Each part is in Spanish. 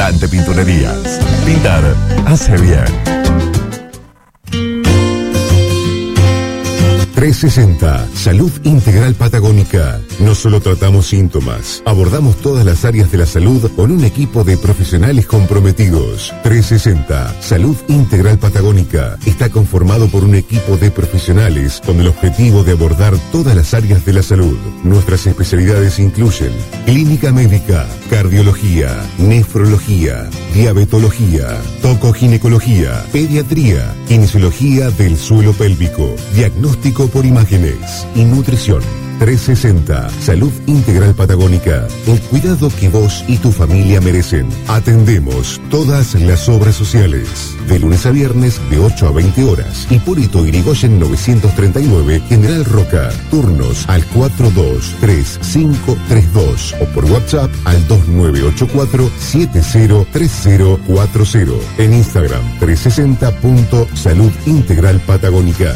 Dante Pinturerías. Pintar hace bien. 360, Salud Integral Patagónica. No solo tratamos síntomas, abordamos todas las áreas de la salud con un equipo de profesionales comprometidos. 360, Salud Integral Patagónica. Está conformado por un equipo de profesionales con el objetivo de abordar todas las áreas de la salud. Nuestras especialidades incluyen clínica médica, cardiología, nefrología, diabetología, tocoginecología, pediatría, kinesiología del suelo pélvico, diagnóstico por imágenes y nutrición. 360, Salud Integral Patagónica. El cuidado que vos y tu familia merecen. Atendemos todas las obras sociales. De lunes a viernes de 8 a 20 horas. Hipólito Yrigoyen 939, General Roca. Turnos al 423532 o por WhatsApp al 2984-703040. En Instagram 360.Salud Integral Patagónica.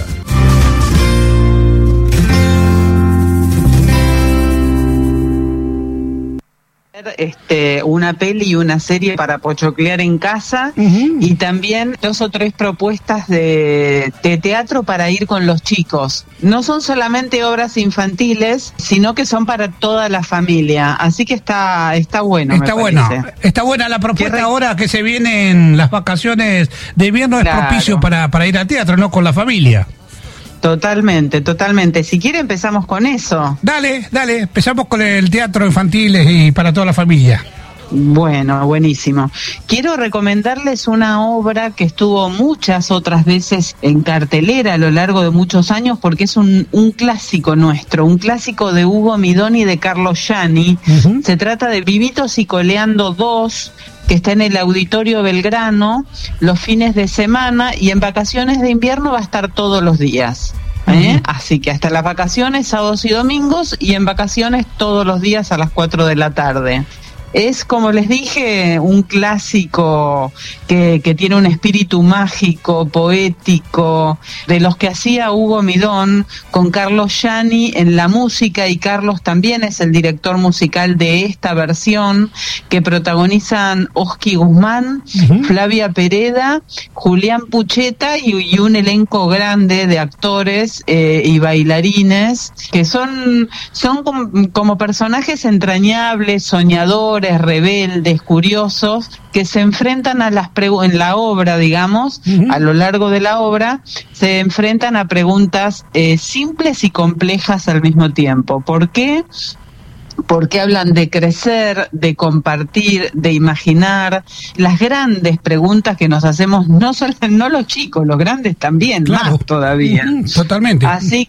Una peli y una serie para pochoclear en casa, y también 2 o 3 propuestas de teatro para ir con los chicos. No son solamente obras infantiles, sino que son para toda la familia, así que está bueno. Está buena la propuesta ahora que se vienen las vacaciones de invierno. Claro. Es propicio para ir al teatro, ¿no? Con la familia. Totalmente. Si quiere empezamos con eso. Dale, empezamos con el teatro infantil y para toda la familia. Bueno, buenísimo. Quiero recomendarles una obra que estuvo muchas otras veces en cartelera a lo largo de muchos años, porque es un clásico nuestro, un clásico de Hugo Midón y de Carlos Gianni. Se trata de Vivitos y Coleando 2, que está en el Auditorio Belgrano los fines de semana, y en vacaciones de invierno va a estar todos los días. Así que hasta las vacaciones, sábados y domingos, y en vacaciones todos los días a las 4 de la tarde. Es, como les dije, un clásico que tiene un espíritu mágico, poético, de los que hacía Hugo Midón con Carlos Gianni en la música, y Carlos también es el director musical de esta versión, que protagonizan Oski Guzmán, Flavia Pereda, Julián Pucheta y un elenco grande de actores y bailarines, que son como personajes entrañables, soñadores, rebeldes, curiosos, que se enfrentan a en la obra, digamos, a lo largo de la obra, se enfrentan a preguntas simples y complejas al mismo tiempo. ¿Por qué? Porque hablan de crecer, de compartir, de imaginar, las grandes preguntas que nos hacemos, no los chicos, los grandes también, claro, más todavía. Totalmente.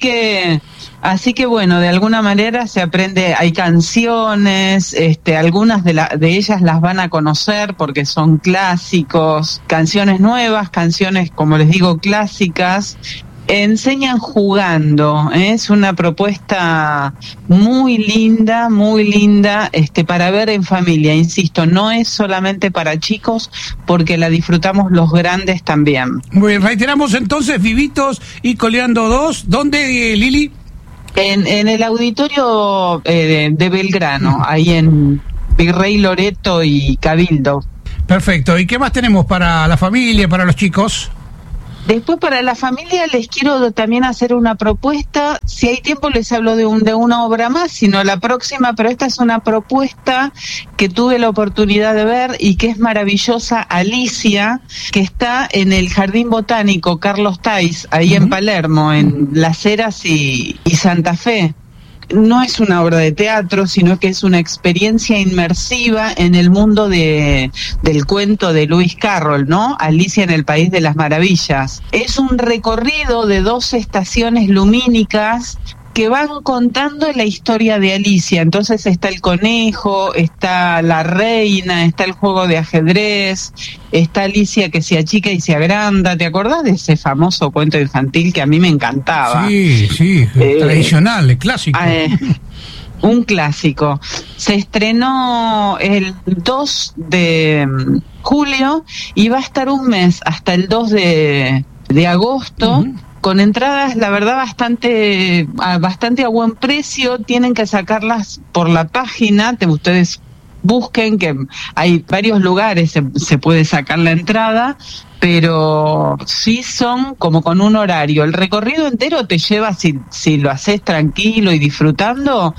Así que bueno, de alguna manera se aprende, hay canciones, algunas de ellas las van a conocer porque son clásicos, canciones nuevas, canciones, como les digo, clásicas. Enseñan jugando, es una propuesta muy linda, para ver en familia, insisto, no es solamente para chicos, porque la disfrutamos los grandes también. Muy bien, reiteramos entonces, Vivitos y Coleando 2, ¿dónde, Lili? En el Auditorio de Belgrano, ahí en Virrey Loreto y Cabildo. Perfecto, ¿y qué más tenemos para la familia, para los chicos? Después, para la familia, les quiero también hacer una propuesta. Si hay tiempo les hablo de una obra más, sino la próxima, pero esta es una propuesta que tuve la oportunidad de ver y que es maravillosa, Alicia, que está en el Jardín Botánico Carlos Tais, ahí en Palermo, en Las Heras y Santa Fe. No es una obra de teatro, sino que es una experiencia inmersiva en el mundo del cuento de Lewis Carroll, ¿no? Alicia en el País de las Maravillas. Es un recorrido de 2 estaciones lumínicas que van contando la historia de Alicia. Entonces está el conejo, está la reina, está el juego de ajedrez, está Alicia que se achica y se agranda. ¿Te acordás de ese famoso cuento infantil que a mí me encantaba? Sí, tradicional, clásico. Un clásico. Se estrenó el 2 de julio y va a estar un mes, hasta el 2 de agosto, con entradas, la verdad, bastante a buen precio. Tienen que sacarlas por la página, ustedes busquen, que hay varios lugares, se puede sacar la entrada, pero sí son como con un horario. El recorrido entero te lleva, si lo haces tranquilo y disfrutando,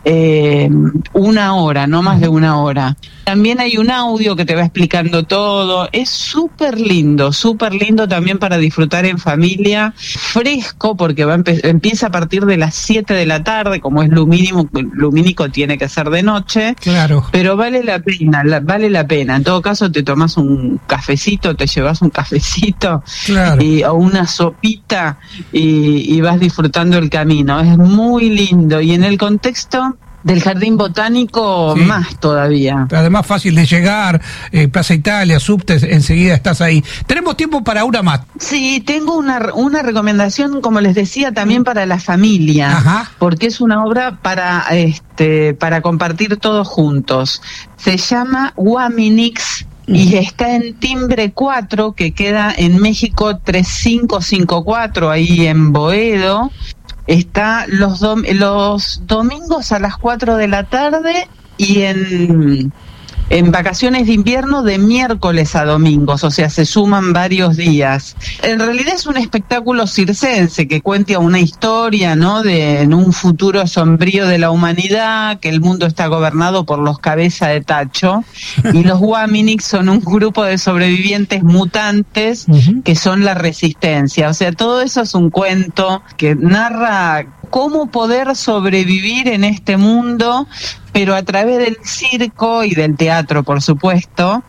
1 hora, no más de 1 hora. También hay un audio que te va explicando todo. Es súper lindo también para disfrutar en familia, fresco, porque empieza a partir de las 7 de la tarde, como es lumínico tiene que ser de noche. Claro. Pero vale la pena. En todo caso, te tomas un cafecito, te llevas un cafecito, claro, o una sopita y vas disfrutando el camino. Es muy lindo, y en el contexto del Jardín Botánico, sí, más todavía. Además fácil de llegar, Plaza Italia, subtes, enseguida estás ahí. Tenemos tiempo para una más. Sí, tengo una recomendación, como les decía, también para la familia. Ajá. Porque es una obra para compartir todos juntos. Se llama Guaminix y está en Timbre 4, que queda en México 3554, ahí en Boedo. Está los domingos a las 4 de la tarde y en vacaciones de invierno de miércoles a domingos, o sea, se suman varios días. En realidad es un espectáculo circense que cuenta una historia, ¿no?, en un futuro sombrío de la humanidad, que el mundo está gobernado por los cabeza de tacho, y los Guaminix son un grupo de sobrevivientes mutantes que son la resistencia. O sea, todo eso es un cuento que narra cómo poder sobrevivir en este mundo, pero a través del circo y del teatro, por supuesto.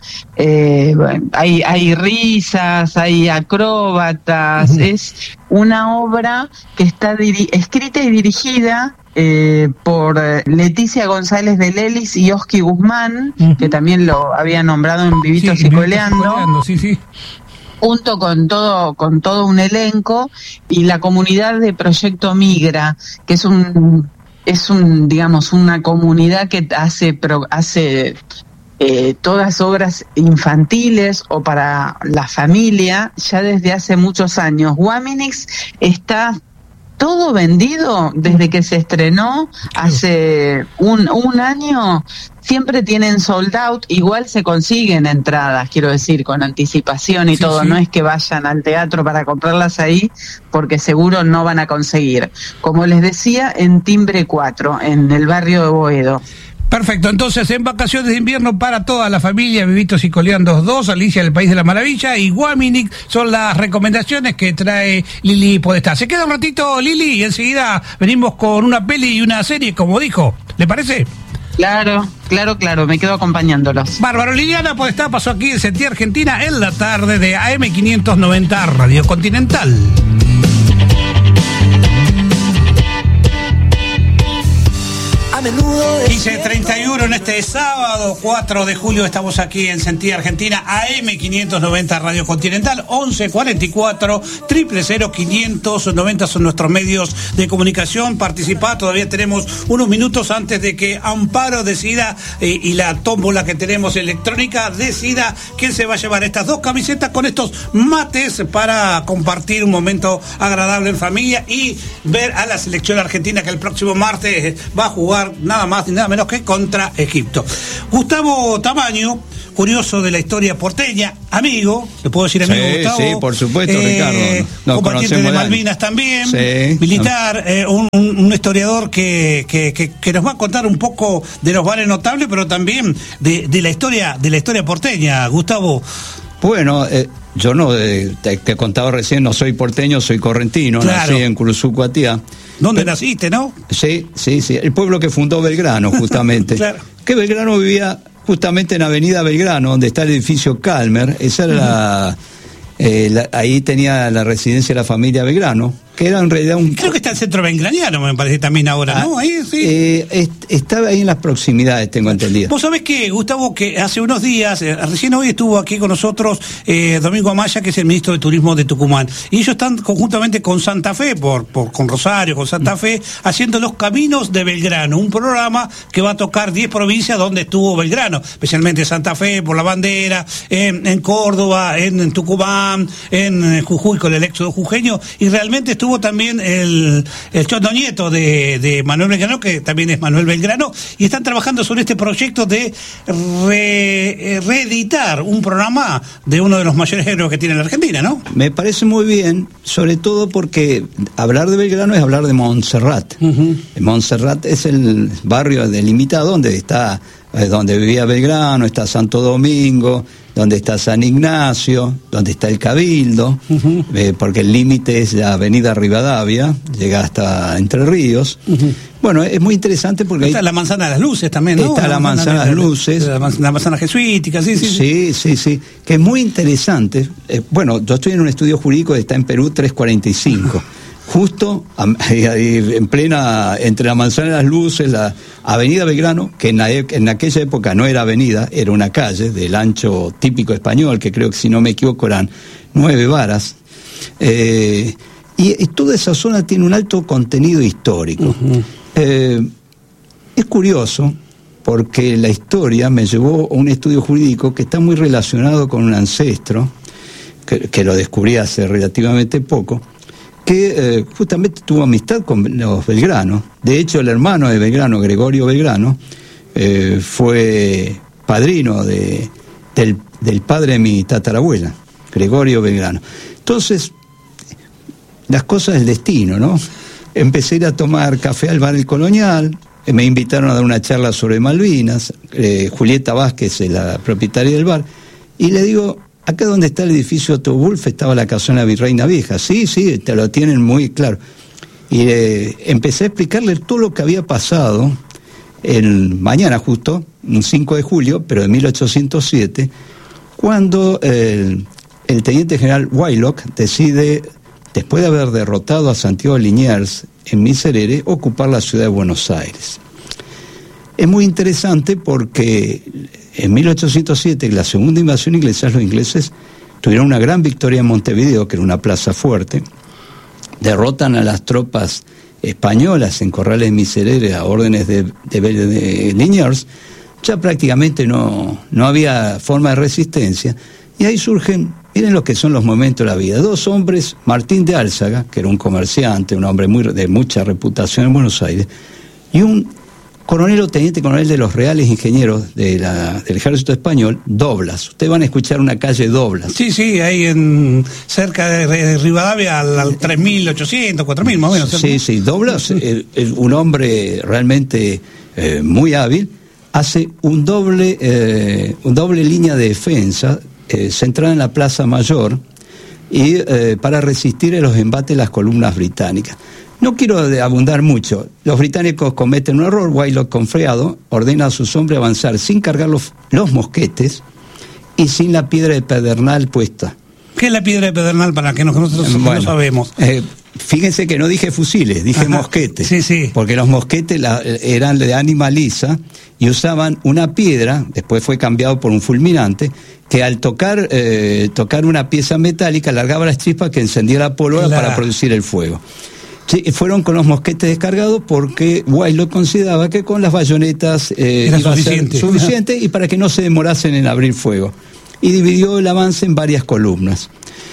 Hay risas, hay acróbatas. Es una obra que está escrita y dirigida por Leticia González de Lelis y Oski Guzmán, que también lo había nombrado en Vivitos y Coleando. Sí. Junto con todo un elenco, y la comunidad de Proyecto Migra, que es digamos, una comunidad que hace todas obras infantiles o para la familia ya desde hace muchos años. Guaminix está todo vendido desde que se estrenó hace un año. Siempre tienen sold out, igual se consiguen entradas, quiero decir, con anticipación y todo. Sí. No es que vayan al teatro para comprarlas ahí, porque seguro no van a conseguir. Como les decía, en Timbre 4, en el barrio de Boedo. Perfecto, entonces en vacaciones de invierno para toda la familia, Vivitos y Coleandos 2, Alicia del País de la Maravilla y Guaminix son las recomendaciones que trae Lili Podestá. Se queda un ratito, Lili, y enseguida venimos con una peli y una serie, como dijo. ¿Le parece? Claro, me quedo acompañándolos. Bárbaro. Liliana Podestá pasó aquí en Sentir Argentina en la tarde de AM590 Radio Continental. A menudo 15:31 en este sábado 4 de julio estamos aquí en Sentir Argentina, AM590 Radio Continental, 1144 000 590 son nuestros medios de comunicación. Participá, todavía tenemos unos minutos antes de que Amparo decida y la tómbola que tenemos electrónica decida quién se va a llevar estas 2 camisetas con estos mates para compartir un momento agradable en familia y ver a la selección argentina que el próximo martes va a jugar nada más ni nada menos que contra Egipto. Gustavo Tamaño, curioso de la historia porteña, amigo, le puedo decir amigo, Gustavo. Sí, por supuesto, Ricardo. Combatiente de Malvinas también, militar, un historiador que nos va a contar un poco de los bares notables, pero también de la historia porteña, Gustavo. Bueno, yo no, te contaba recién, no soy porteño, soy correntino, claro. Nací en Curuzú-Cuatiá. ¿Dónde naciste, no? Sí, el pueblo que fundó Belgrano, justamente. Claro. Que Belgrano vivía justamente en Avenida Belgrano, donde está el edificio Calmer. Esa era ahí tenía la residencia de la familia Belgrano, que era en realidad Creo que está el centro belgraniano, me parece también ahora, ¿no? Ahí sí. Estaba ahí en las proximidades, tengo entendido. Vos sabés que, Gustavo, que hace unos días, recién hoy estuvo aquí con nosotros Domingo Amaya, que es el ministro de Turismo de Tucumán, y ellos están conjuntamente con Santa Fe, con Rosario, con Santa Fe, haciendo los Caminos de Belgrano, un programa que va a tocar 10 provincias donde estuvo Belgrano, especialmente Santa Fe, por la bandera, en Córdoba, en Tucumán, en Jujuy con el éxodo jujeño, y realmente estuvo estuvo también el choto nieto de Manuel Belgrano, que también es Manuel Belgrano, y están trabajando sobre este proyecto de reeditar un programa de uno de los mayores héroes que tiene la Argentina, ¿no? Me parece muy bien, sobre todo porque hablar de Belgrano es hablar de Montserrat. Montserrat es el barrio delimitado donde vivía Belgrano, está Santo Domingo, donde está San Ignacio, donde está el Cabildo, porque el límite es la avenida Rivadavia, llega hasta Entre Ríos. Bueno, es muy interesante porque está la Manzana de las Luces también, ¿no? Está la Manzana de las Luces. La Manzana Jesuítica, sí. Sí, que es muy interesante. Bueno, yo estoy en un estudio jurídico que está en Perú 345. Justo en plena, entre la Manzana de las Luces, la avenida Belgrano, que en aquella época no era avenida, era una calle del ancho típico español, que creo que si no me equivoco eran 9 varas, y toda esa zona tiene un alto contenido histórico. Es curioso, porque la historia me llevó a un estudio jurídico que está muy relacionado con un ancestro, que lo descubrí hace relativamente poco, que justamente tuvo amistad con los Belgrano. De hecho, el hermano de Belgrano, Gregorio Belgrano, fue padrino del padre de mi tatarabuela, Gregorio Belgrano. Entonces, las cosas del destino, ¿no? Empecé a ir a tomar café al bar El Colonial, me invitaron a dar una charla sobre Malvinas, Julieta Vázquez es la propietaria del bar, y le digo, acá donde está el edificio Otto Wolff estaba la casona Virreina Vieja. Sí, te lo tienen muy claro. Y empecé a explicarle todo lo que había pasado mañana justo, un 5 de julio, pero de 1807, cuando el teniente general Wylock decide, después de haber derrotado a Santiago de Liniers en Miserere, ocupar la ciudad de Buenos Aires. Es muy interesante porque en 1807, la segunda invasión inglesa, los ingleses tuvieron una gran victoria en Montevideo, que era una plaza fuerte, derrotan a las tropas españolas en Corrales de Miserere a órdenes de Liniers, ya prácticamente no había forma de resistencia, y ahí surgen, miren lo que son los momentos de la vida, 2 hombres, Martín de Álzaga, que era un comerciante, un hombre de mucha reputación en Buenos Aires, y un teniente coronel de los Reales Ingenieros del Ejército Español, Doblas. Ustedes van a escuchar una calle Doblas. Sí, ahí cerca de Rivadavia al 3.800, 4.000 más o menos. Sí, Doblas es un hombre realmente muy hábil. Hace un doble línea de defensa centrada en la Plaza Mayor y para resistir a los embates de las columnas británicas. No quiero abundar mucho. Los británicos cometen un error. Wylock, confiado, ordena a sus hombres avanzar sin cargar los mosquetes y sin la piedra de pedernal puesta. ¿Qué es la piedra de pedernal para que nosotros no sabemos? Fíjense que no dije fusiles, dije mosquetes. Sí. Porque los mosquetes eran de ánima lisa y usaban una piedra, después fue cambiado por un fulminante, que al tocar una pieza metálica largaba las chispas que encendía la pólvora para producir el fuego. Sí, fueron con los mosquetes descargados porque Wylock consideraba que con las bayonetas era suficiente y para que no se demorasen en abrir fuego. Y dividió el avance en varias columnas.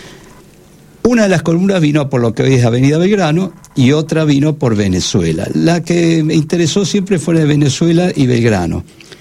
Una de las columnas vino por lo que hoy es Avenida Belgrano y otra vino por Venezuela. La que me interesó siempre fue de Venezuela y Belgrano.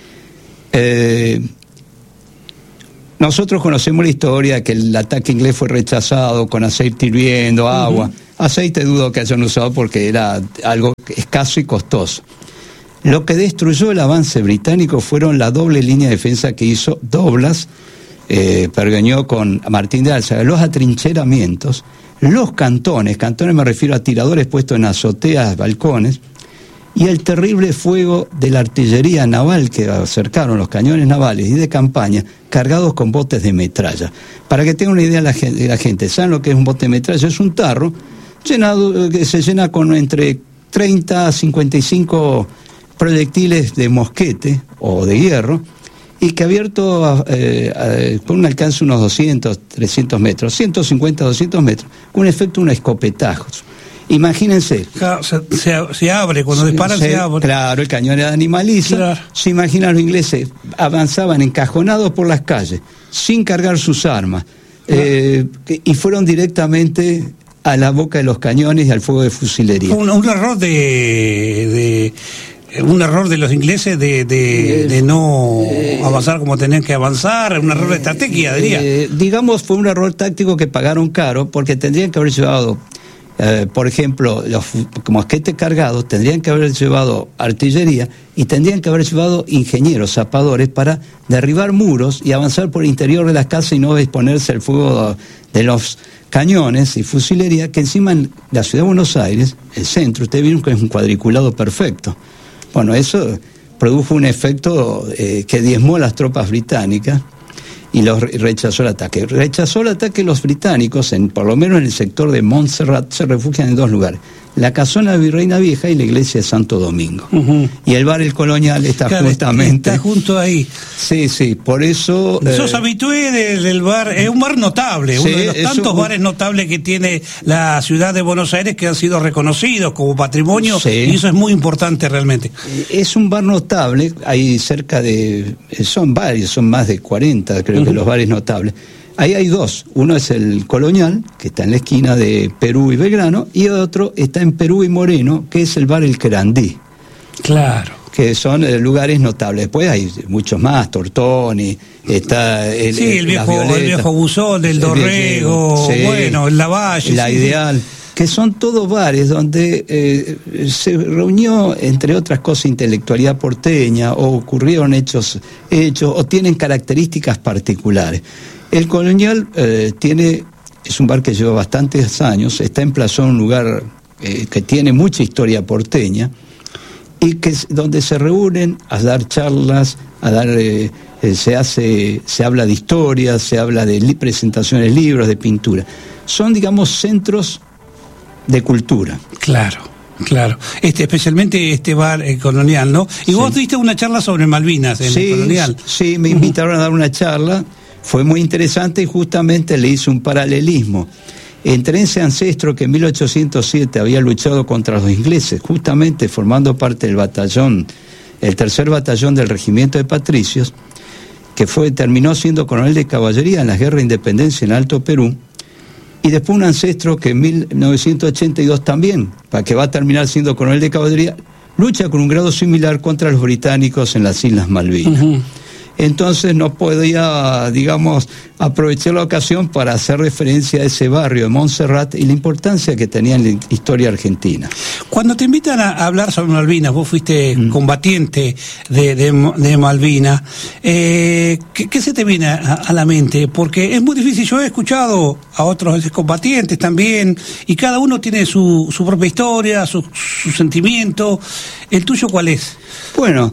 Nosotros conocemos la historia de que el ataque inglés fue rechazado con aceite hirviendo, agua. Aceite dudo que hayan usado porque era algo escaso y costoso. Lo que destruyó el avance británico fueron la doble línea de defensa que hizo Doblas, pergeñó con Martín de Álzaga, los atrincheramientos, los cantones me refiero a tiradores puestos en azoteas, balcones, y el terrible fuego de la artillería naval que acercaron los cañones navales y de campaña cargados con botes de metralla. Para que tengan una idea la gente, ¿saben lo que es un bote de metralla? Es un tarro llenado, que se llena con entre 30 a 55 proyectiles de mosquete o de hierro, y que abierto con un alcance de unos 200, 300 metros, 150, 200 metros, con un efecto de un escopetazo. Imagínense. Claro, se abre, cuando disparan se abre. Claro, el cañón era animaliza. Claro. Se imaginan, los ingleses avanzaban encajonados por las calles, sin cargar sus armas, y fueron directamente a la boca de los cañones y al fuego de fusilería. Un error un error de los ingleses de no avanzar como tenían que avanzar, un error de estrategia, diría. Digamos, fue un error táctico que pagaron caro, porque tendrían que haber llevado, por ejemplo, los mosquetes cargados, tendrían que haber llevado artillería y tendrían que haber llevado ingenieros, zapadores, para derribar muros y avanzar por el interior de las casas y no exponerse al fuego de los cañones y fusilería, que encima en la ciudad de Buenos Aires, el centro, ustedes vieron que es un cuadriculado perfecto. Bueno, eso produjo un efecto que diezmó a las tropas británicas y rechazó el ataque. Rechazó el ataque los británicos, por lo menos en el sector de Montserrat, se refugian en dos lugares: la casona de Virreina Vieja y la iglesia de Santo Domingo. Uh-huh. Y el bar El Colonial está justamente... Está junto ahí. Sí, por eso... Sos habitué del bar, es un bar notable, sí, uno de los tantos bares notables que tiene la ciudad de Buenos Aires, que han sido reconocidos como patrimonio, sí. Y eso es muy importante realmente. Es un bar notable, hay cerca de... son varios, son más de 40, creo que los bares notables. Ahí hay dos, uno es el Colonial, que está en la esquina de Perú y Belgrano, y otro está en Perú y Moreno, que es el bar El Querandí. Claro. Que son lugares notables. Después hay muchos más, Tortoni, está el viejo Buzón, el Dorrego, sí, bueno, el Lavalle. La sí, Ideal, que son todos bares donde se reunió, entre otras cosas, intelectualidad porteña, o ocurrieron hechos, o tienen características particulares. El Colonial es un bar que lleva bastantes años, está emplazado en un lugar que tiene mucha historia porteña, y que donde se reúnen a dar charlas, se habla de historia, se habla de presentaciones, libros, de pintura. Son, digamos, centros de cultura. Claro. Especialmente este bar Colonial, ¿no? Y sí. Vos diste una charla sobre Malvinas en el Colonial. Sí, me invitaron a dar una charla. Fue muy interesante y justamente le hice un paralelismo entre ese ancestro que en 1807 había luchado contra los ingleses, justamente formando parte del batallón, el tercer batallón del regimiento de patricios, que terminó siendo coronel de caballería en las guerras de independencia en Alto Perú, y después un ancestro que en 1982 también, que va a terminar siendo coronel de caballería, lucha con un grado similar contra los británicos en las Islas Malvinas. Uh-huh. Entonces no podía, digamos, aprovechar la ocasión para hacer referencia a ese barrio de Montserrat y la importancia que tenía en la historia argentina. Cuando te invitan a hablar sobre Malvinas, vos fuiste combatiente de Malvinas, ¿qué se te viene a la mente? Porque es muy difícil, yo he escuchado a otros combatientes también, y cada uno tiene su propia historia, su sentimiento. ¿El tuyo cuál es? Bueno,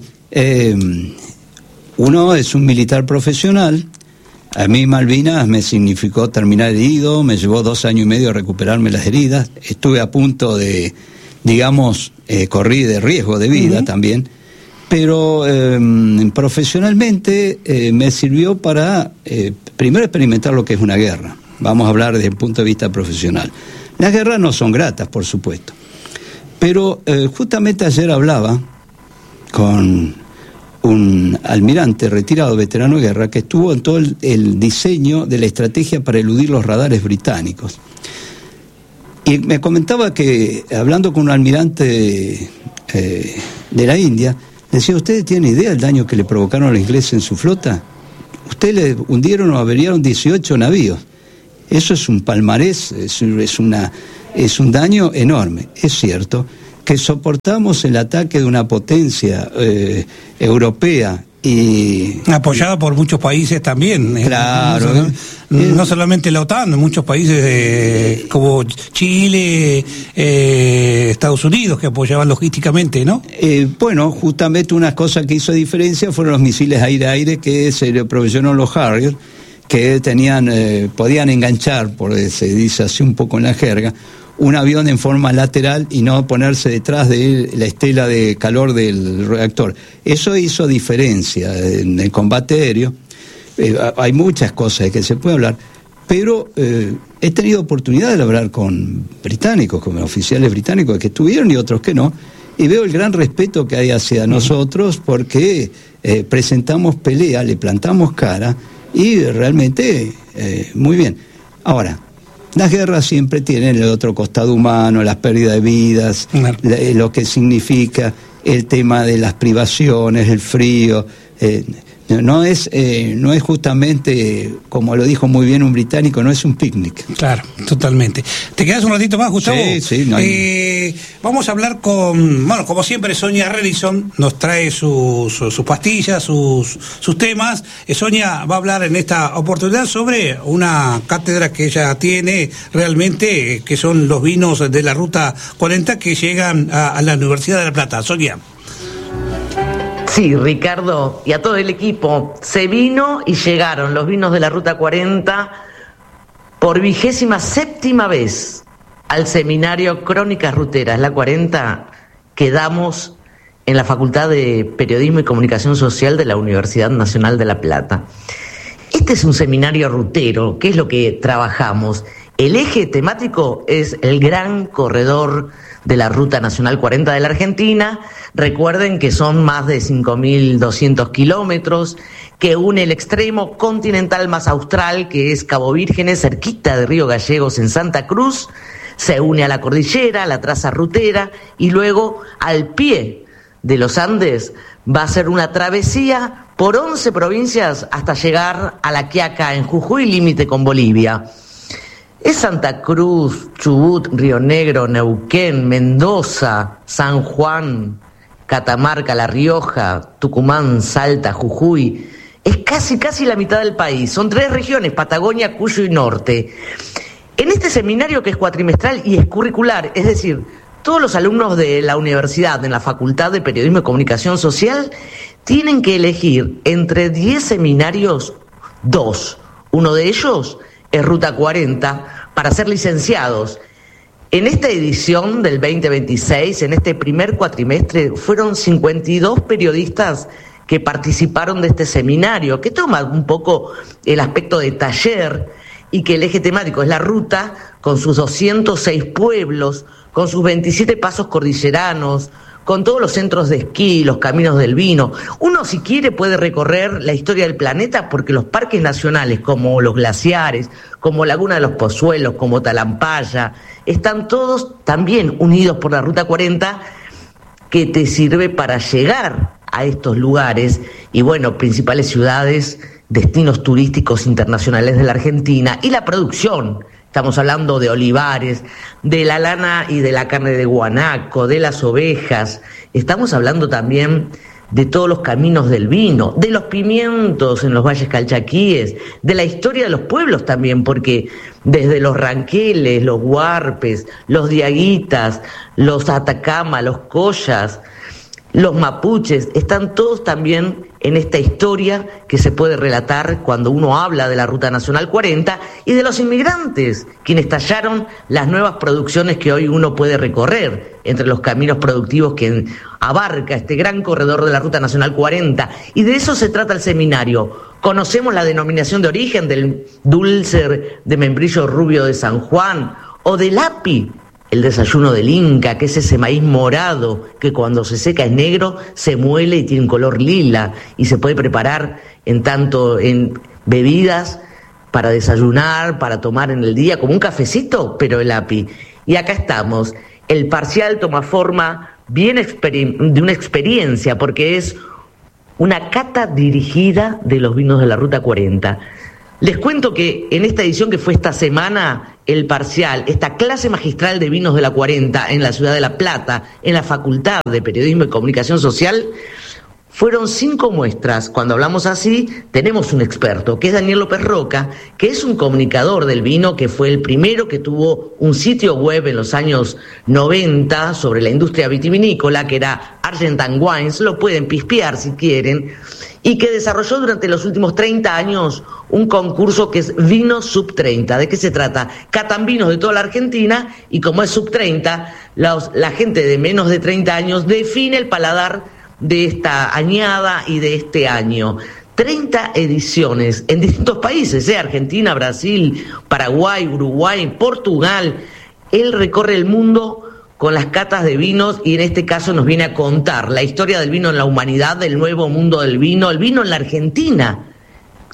uno es un militar profesional. A mí Malvinas me significó terminar herido, me llevó 2 años y medio a recuperarme las heridas. Estuve a punto de, digamos, corrí de riesgo de vida también. Pero profesionalmente me sirvió para, primero, experimentar lo que es una guerra. Vamos a hablar desde el punto de vista profesional. Las guerras no son gratas, por supuesto. Pero justamente ayer hablaba con un almirante retirado, veterano de guerra, que estuvo en todo el diseño de la estrategia para eludir los radares británicos. Y me comentaba que, hablando con un almirante de la India, decía: ¿ustedes tienen idea del daño que le provocaron a los ingleses en su flota? Ustedes le hundieron o averiaron 18 navíos. Eso es un palmarés, es un daño enorme. Es cierto que soportamos el ataque de una potencia europea y apoyada por muchos países también. Claro, no solamente la OTAN, muchos países como Chile, Estados Unidos, que apoyaban logísticamente, ¿no? Bueno, justamente una cosa que hizo diferencia fueron los misiles aire-aire que se le proveyeron los Harrier, que podían enganchar, se dice así un poco en la jerga, un avión en forma lateral y no ponerse detrás de la estela de calor del reactor. Eso hizo diferencia en el combate aéreo. Hay muchas cosas de que se puede hablar, pero he tenido oportunidad de hablar con británicos, con oficiales británicos que estuvieron y otros que no, y veo el gran respeto que hay hacia nosotros porque presentamos pelea, le plantamos cara y realmente muy bien. Ahora, Las guerras siempre tienen el otro costado humano, las pérdidas de vidas, lo que significa el tema de las privaciones, el frío. No es justamente, como lo dijo muy bien un británico, no es un picnic. Claro, totalmente. ¿Te quedas un ratito más, Gustavo? Sí. Vamos a hablar con, bueno, como siempre, Sonia Redison nos trae sus pastillas, sus temas. Sonia va a hablar en esta oportunidad sobre una cátedra que ella tiene realmente, que son los vinos de la Ruta 40 que llegan a la Universidad de La Plata. Sonia. Sí, Ricardo, y a todo el equipo, se vino y llegaron los vinos de la Ruta 40 por 27ª vez al seminario Crónicas Ruteras, la 40, que damos en la Facultad de Periodismo y Comunicación Social de la Universidad Nacional de La Plata. Este es un seminario rutero, ¿qué es lo que trabajamos? El eje temático es el gran corredor de la Ruta Nacional 40 de la Argentina. Recuerden que son más de 5.200 kilómetros, que une el extremo continental más austral, que es Cabo Vírgenes, cerquita de Río Gallegos en Santa Cruz, se une a la cordillera, a la traza rutera, y luego al pie de los Andes va a ser una travesía por 11 provincias hasta llegar a La Quiaca en Jujuy, límite con Bolivia. Es Santa Cruz, Chubut, Río Negro, Neuquén, Mendoza, San Juan, Catamarca, La Rioja, Tucumán, Salta, Jujuy. Es casi la mitad del país. Son 3 regiones, Patagonia, Cuyo y Norte. En este seminario, que es cuatrimestral y es curricular, es decir, todos los alumnos de la universidad, en la Facultad de Periodismo y Comunicación Social, tienen que elegir entre 10 seminarios, 2. Uno de ellos es Ruta 40, para ser licenciados. En esta edición del 2026, en este primer cuatrimestre, fueron 52 periodistas que participaron de este seminario, que toma un poco el aspecto de taller y que el eje temático es la ruta, con sus 206 pueblos, con sus 27 pasos cordilleranos, con todos los centros de esquí, los caminos del vino. Uno, si quiere, puede recorrer la historia del planeta, porque los parques nacionales, como los glaciares, como Laguna de los Pozuelos, como Talampaya, están todos también unidos por la Ruta 40, que te sirve para llegar a estos lugares y, bueno, principales ciudades, destinos turísticos internacionales de la Argentina, y la producción. Estamos hablando de olivares, de la lana y de la carne de guanaco, de las ovejas. Estamos hablando también de todos los caminos del vino, de los pimientos en los valles calchaquíes, de la historia de los pueblos también, porque desde los ranqueles, los huarpes, los diaguitas, los atacama, los collas, los mapuches, están todos también en esta historia que se puede relatar cuando uno habla de la Ruta Nacional 40 y de los inmigrantes, quienes tallaron las nuevas producciones que hoy uno puede recorrer entre los caminos productivos que abarca este gran corredor de la Ruta Nacional 40. Y de eso se trata el seminario. Conocemos la denominación de origen del dulce de membrillo rubio de San Juan, o del api, el desayuno del Inca, que es ese maíz morado que cuando se seca es negro, se muele y tiene un color lila y se puede preparar en bebidas para desayunar, para tomar en el día, como un cafecito, pero el api. Y acá estamos. El parcial toma forma bien de una experiencia, porque es una cata dirigida de los vinos de la Ruta 40. Les cuento que en esta edición, que fue esta semana, el parcial, esta clase magistral de vinos de la 40 en la ciudad de La Plata, en la Facultad de Periodismo y Comunicación Social, fueron 5 muestras. Cuando hablamos así, tenemos un experto, que es Daniel López Roca, que es un comunicador del vino, que fue el primero que tuvo un sitio web en los años 90 sobre la industria vitivinícola, que era Argentine Wines, lo pueden pispear si quieren, y que desarrolló durante los últimos 30 años un concurso que es Vino Sub 30. ¿De qué se trata? Catan vinos de toda la Argentina, y como es Sub 30, la gente de menos de 30 años define el paladar de esta añada y de este año. 30 ediciones en distintos países, Argentina, Brasil, Paraguay, Uruguay, Portugal. Él recorre el mundo con las catas de vinos, y en este caso nos viene a contar la historia del vino en la humanidad, del nuevo mundo del vino, el vino en la Argentina.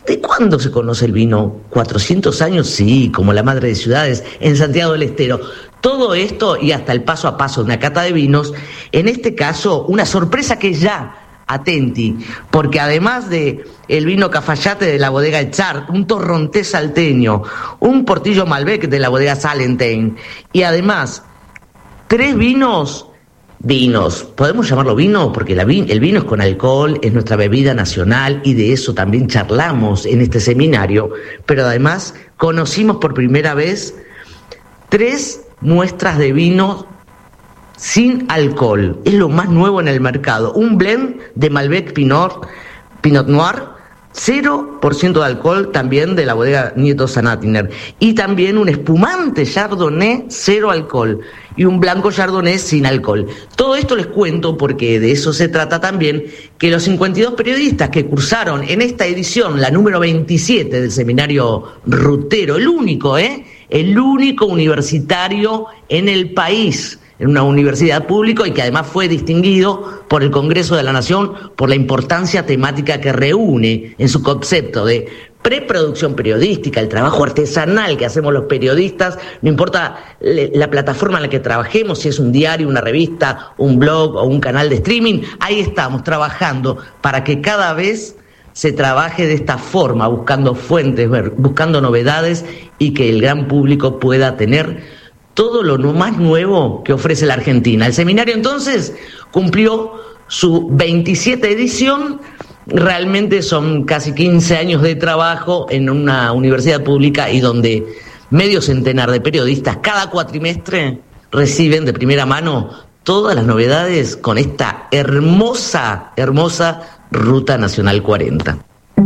¿De cuándo se conoce el vino? ¿400 años? Sí, como la madre de ciudades, en Santiago del Estero. Todo esto y hasta el paso a paso de una cata de vinos, en este caso una sorpresa que ya, atenti, porque además de el vino Cafayate de la bodega Echart, un Torrontés salteño, un Portillo Malbec de la bodega Salentén, y además 3 vinos, podemos llamarlo vino porque el vino es con alcohol, es nuestra bebida nacional y de eso también charlamos en este seminario, pero además conocimos por primera vez 3 muestras de vino sin alcohol. Es lo más nuevo en el mercado. Un blend de Malbec Pinot Noir, 0% de alcohol, también de la bodega Nieto Sanatiner. Y también un espumante Chardonnay, 0 alcohol. Y un blanco Chardonnay sin alcohol. Todo esto les cuento porque de eso se trata también, que los 52 periodistas que cursaron en esta edición, la número 27 del seminario Rutero, el único universitario en el país, en una universidad pública y que además fue distinguido por el Congreso de la Nación por la importancia temática que reúne en su concepto de preproducción periodística, el trabajo artesanal que hacemos los periodistas, no importa la plataforma en la que trabajemos, si es un diario, una revista, un blog o un canal de streaming, ahí estamos trabajando para que cada vez se trabaje de esta forma, buscando fuentes, buscando novedades y que el gran público pueda tener todo lo más nuevo que ofrece la Argentina. El seminario entonces cumplió su 27 edición, realmente son casi 15 años de trabajo en una universidad pública y donde medio centenar de periodistas cada cuatrimestre reciben de primera mano todas las novedades con esta hermosa Ruta Nacional 40.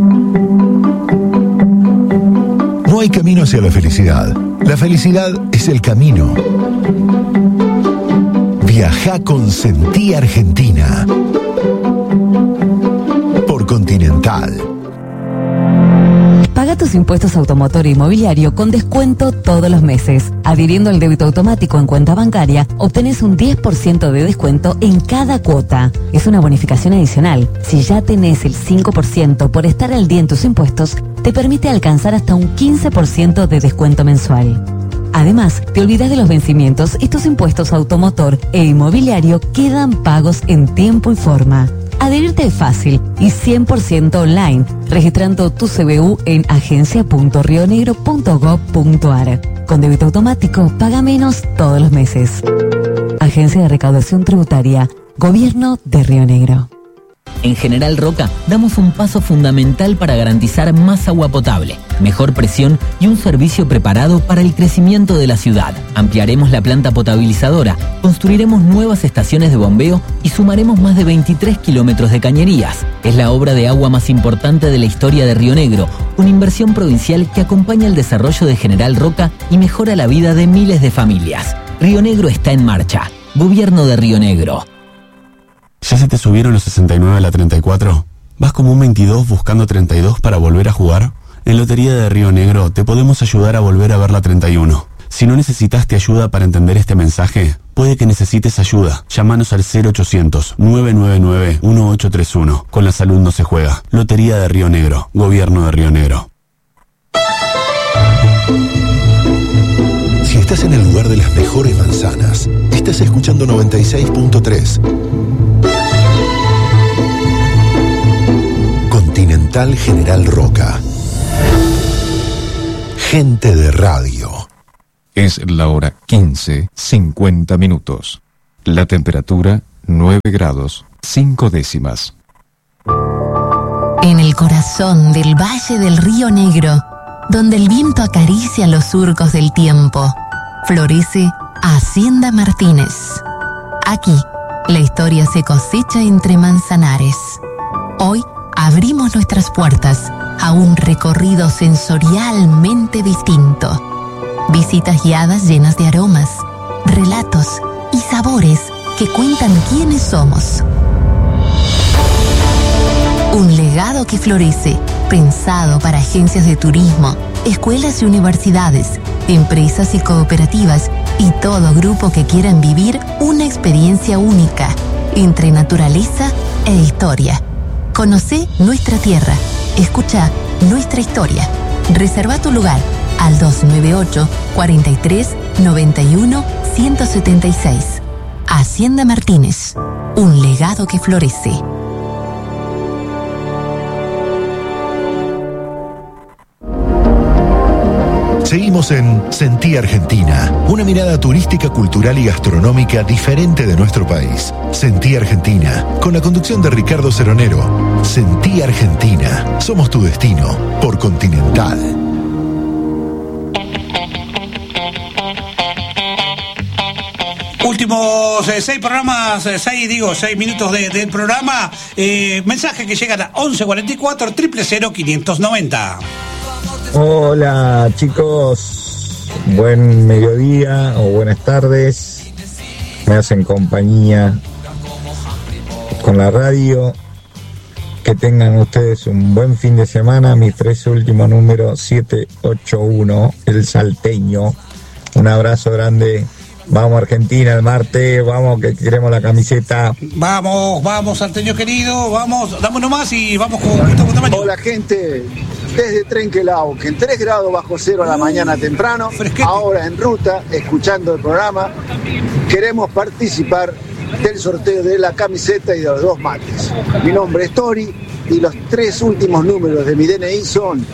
No hay camino hacia la felicidad. La felicidad es el camino. Viajá con Sentí Argentina. Por Continental. Paga tus impuestos automotor e inmobiliario con descuento todos los meses. Adhiriendo al débito automático en cuenta bancaria, obtenés un 10% de descuento en cada cuota. Es una bonificación adicional. Si ya tenés el 5% por estar al día en tus impuestos, te permite alcanzar hasta un 15% de descuento mensual. Además, te olvidas de los vencimientos y tus impuestos automotor e inmobiliario quedan pagos en tiempo y forma. Adherirte es fácil y 100% online, registrando tu CBU en agencia.rionegro.gov.ar. Con débito automático, paga menos todos los meses. Agencia de Recaudación Tributaria, Gobierno de Río Negro. En General Roca damos un paso fundamental para garantizar más agua potable, mejor presión y un servicio preparado para el crecimiento de la ciudad. Ampliaremos la planta potabilizadora, construiremos nuevas estaciones de bombeo y sumaremos más de 23 kilómetros de cañerías. Es la obra de agua más importante de la historia de Río Negro, una inversión provincial que acompaña el desarrollo de General Roca y mejora la vida de miles de familias. Río Negro está en marcha. Gobierno de Río Negro. ¿Ya se te subieron los 69 a la 34? ¿Vas como un 22 buscando 32 para volver a jugar? En Lotería de Río Negro te podemos ayudar a volver a ver la 31. Si no necesitaste ayuda para entender este mensaje, puede que necesites ayuda. Llámanos al 0800-999-1831. Con la salud no se juega. Lotería de Río Negro. Gobierno de Río Negro. Si estás en el lugar de las mejores manzanas, estás escuchando 96.3. Continental General Roca. Gente de radio. Es la hora 15:50. La temperatura 9 grados 5 décimas. En el corazón del Valle del Río Negro, donde el viento acaricia los surcos del tiempo, florece Hacienda Martínez. Aquí, la historia se cosecha entre manzanares. Hoy abrimos nuestras puertas a un recorrido sensorialmente distinto. Visitas guiadas llenas de aromas, relatos y sabores que cuentan quiénes somos. Un legado que florece, pensado para agencias de turismo, escuelas y universidades, empresas y cooperativas y todo grupo que quieran vivir una experiencia única entre naturaleza e historia. Conocé nuestra tierra. Escucha nuestra historia. Reserva tu lugar al 298 43 91 176. Hacienda Martínez, un legado que florece. Seguimos en Sentí Argentina, una mirada turística, cultural y gastronómica diferente de nuestro país. Sentí Argentina, con la conducción de Ricardo Ceronero. Sentí Argentina, somos tu destino, por Continental. Últimos 6 minutos del programa. Mensajes que llegan a 1144 000 590. Hola chicos, buen mediodía o buenas tardes, me hacen compañía con la radio, que tengan ustedes un buen fin de semana. Mis 3 últimos números, 781, el salteño, un abrazo grande. Vamos Argentina, el martes, vamos que queremos la camiseta. Vamos salteño querido, vamos, dame nomás y vamos con Gustavo Tamayo. Hola gente, desde Trenquelao, que en 3 grados bajo cero a la mañana temprano, fresquete. Ahora en ruta, escuchando el programa, queremos participar del sorteo de la camiseta y de los 2 mates. Mi nombre es Tori y los 3 últimos números de mi DNI son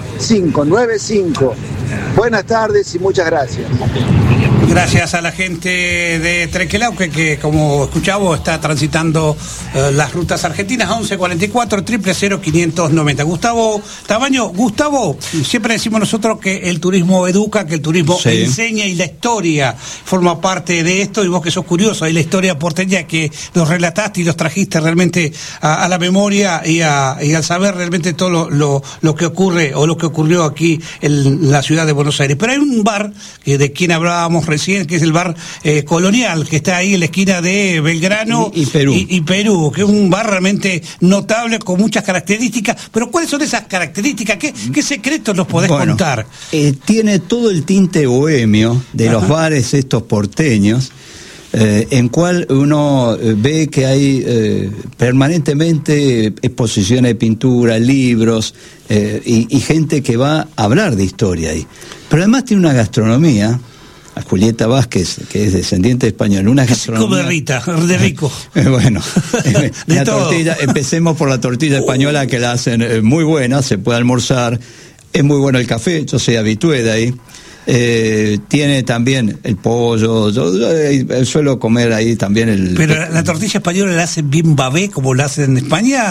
595. Buenas tardes y muchas gracias. Gracias a la gente de Trenquelao que como escuchamos está transitando las rutas argentinas. 1144 000 590. Gustavo Tamayo, siempre decimos nosotros que el turismo educa, que el turismo enseña, y la historia forma parte de esto, y vos que sos curioso, hay la historia porteña que los relataste y los trajiste realmente a la memoria y al saber realmente todo lo que ocurre o lo que ocurrió aquí en la ciudad de Buenos Aires. Pero hay un bar de quien hablábamos recién, que es el bar Colonial, que está ahí en la esquina de Belgrano y Perú, que es un bar realmente notable con muchas características. Pero ¿cuáles son esas características? ¿Qué secretos nos podés contar? Tiene todo el tinte bohemio de los bares estos porteños, en cual uno ve que hay permanentemente exposiciones de pintura, libros, y gente que va a hablar de historia ahí. Pero además tiene una gastronomía. A Julieta Vázquez, que es descendiente español, una gastronomía... de rico. Bueno, la tortilla, empecemos por la tortilla española, que la hacen muy buena, se puede almorzar, es muy bueno el café, yo soy habitué de ahí. Tiene también el pollo, yo suelo comer ahí también el... ¿Pero la tortilla española la hacen bien babé como la hacen en España?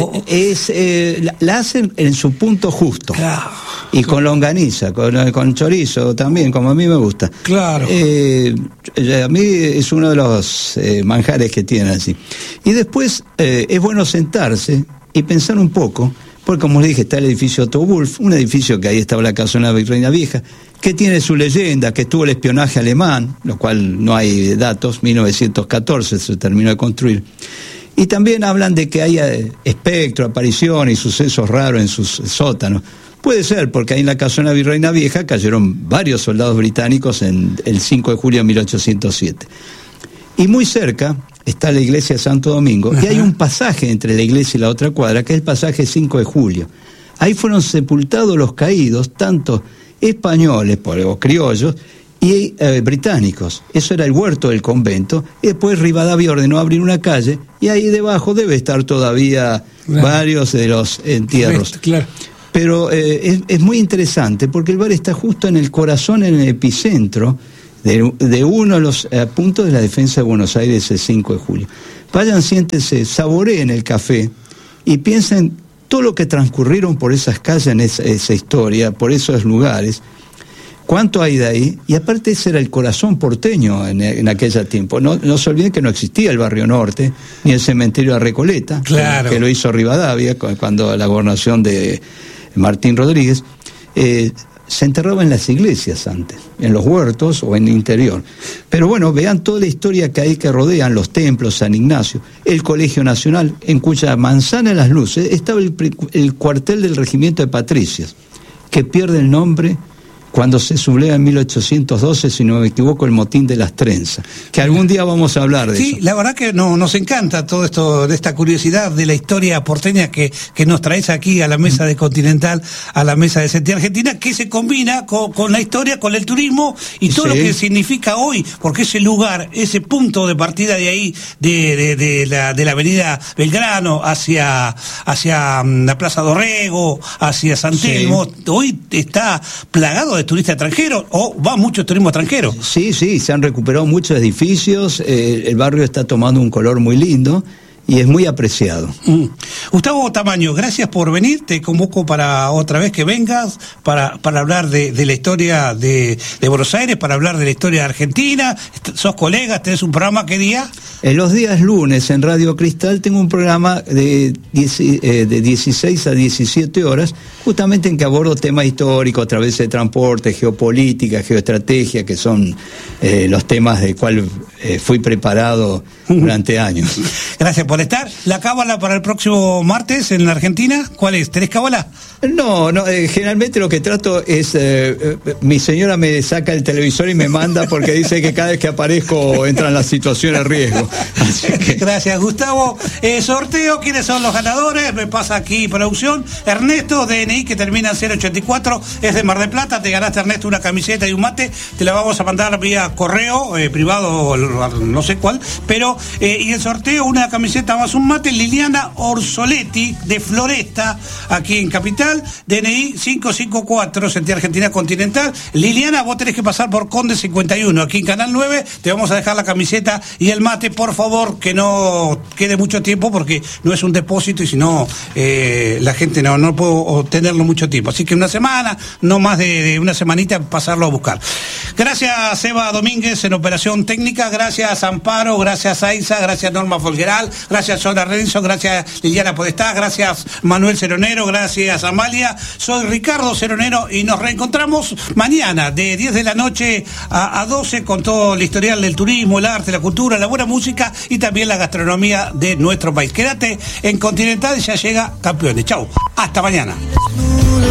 La hacen en su punto justo. Claro. Y con longaniza, con chorizo también, como a mí me gusta. Claro. A mí es uno de los manjares que tiene así. Y después es bueno sentarse y pensar un poco, porque como les dije, está el edificio Otto Wolff, un edificio que ahí estaba la casona Virreina Vieja, que tiene su leyenda, que tuvo el espionaje alemán, lo cual no hay datos, 1914 se terminó de construir. Y también hablan de que hay espectro, apariciones y sucesos raros en sus sótanos. Puede ser, porque ahí en la casona Virreina Vieja cayeron varios soldados británicos en el 5 de julio de 1807. Y muy cerca está la iglesia de Santo Domingo, y hay un pasaje entre la iglesia y la otra cuadra, que es el pasaje 5 de julio. Ahí fueron sepultados los caídos, tanto españoles, o criollos, y británicos. Eso era el huerto del convento, y después Rivadavia ordenó abrir una calle, y ahí debajo debe estar todavía varios de los entierros. Claro. Pero es muy interesante, porque el bar está justo en el corazón, en el epicentro de uno de los puntos de la defensa de Buenos Aires el 5 de julio. Vayan, siéntense, saboreen el café y piensen todo lo que transcurrieron por esas calles en esa historia, por esos lugares, cuánto hay de ahí. Y aparte ese era el corazón porteño en aquel tiempo. No se olviden que no existía el Barrio Norte, ni el cementerio de Recoleta, claro, que lo hizo Rivadavia cuando la gobernación de Martín Rodríguez. Se enterraba en las iglesias antes, en los huertos o en el interior. Pero bueno, vean toda la historia que hay que rodean los templos, San Ignacio, el Colegio Nacional, en cuya manzana de las luces estaba el cuartel del Regimiento de Patricias, que pierde el nombre cuando se subleva en 1812, si no me equivoco, el motín de las trenzas, que algún día vamos a hablar de eso. Sí, la verdad que nos encanta todo esto, de esta curiosidad de la historia porteña que nos traes aquí a la mesa de Continental, a la mesa de Sentir Argentina, que se combina con la historia, con el turismo y todo lo que significa hoy, porque ese lugar, ese punto de partida de ahí, de la avenida Belgrano hacia la Plaza Dorrego, hacia San Telmo, hoy está plagado de turistas extranjeros, o va mucho turismo extranjero. Sí, se han recuperado muchos edificios, el barrio está tomando un color muy lindo y es muy apreciado. Gustavo Tamaño, gracias por venir, te convoco para otra vez que vengas, para hablar de la historia de Buenos Aires, para hablar de la historia de Argentina. Sos colegas, tenés un programa, ¿qué día? Los días lunes en Radio Cristal tengo un programa de 16 a 17 horas, justamente en que abordo temas históricos a través de transporte, geopolítica, geoestrategia, que son los temas de cual fui preparado durante años. Gracias por estar. ¿La cábala para el próximo martes en la Argentina? ¿Cuál es? ¿Tenés cábala? No, generalmente lo que trato es, mi señora me saca el televisor y me manda porque dice que cada vez que aparezco entra en la situación de riesgo. Gracias, Gustavo. Sorteo, ¿quiénes son los ganadores? Me pasa aquí producción. Ernesto, DNI, que termina en 084, es de Mar del Plata. Te ganaste, Ernesto, una camiseta y un mate. Te la vamos a mandar vía correo, privado, no sé cuál. Pero, y el sorteo, una camiseta más un mate. Liliana Orsoletti, de Floresta, aquí en Capital. DNI 554, Sentir Argentina Continental. Liliana, vos tenés que pasar por Conde 51, aquí en Canal 9. Te vamos a dejar la camiseta y el mate, por favor, que no quede mucho tiempo, porque no es un depósito y si no, la gente no puede tenerlo mucho tiempo. Así que una semana, no más de una semanita, pasarlo a buscar. Gracias, Eva Domínguez, en operación técnica. Gracias, Amparo. Gracias, Aiza. Gracias, Norma Folgueral. Gracias, Sora Renzo. Gracias, Liliana Podestá. Gracias, Manuel Ceronero. Gracias, Amalia. Soy Ricardo Ceronero y nos reencontramos mañana de 10 de la noche a 12 con todo el historial del turismo, el arte, la cultura, la buena música y también la gastronomía de nuestro país. Quédate en Continental, ya llega Campeones. Chau, hasta mañana.